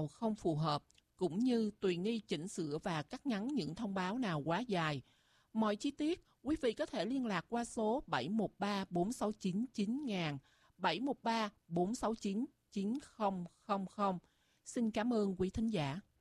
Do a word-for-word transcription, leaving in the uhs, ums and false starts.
nào không phù hợp, cũng như tùy nghi chỉnh sửa và cắt ngắn những thông báo nào quá dài. Mọi chi tiết, quý vị có thể liên lạc qua số bảy một ba bốn sáu chín chín nghìn, bảy một ba bốn sáu chín chín không không không. Xin cảm ơn quý thính giả.